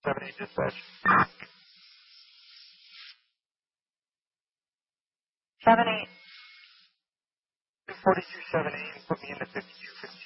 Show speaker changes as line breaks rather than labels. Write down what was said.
78 dispatch. 78. 4278, put me in the 52.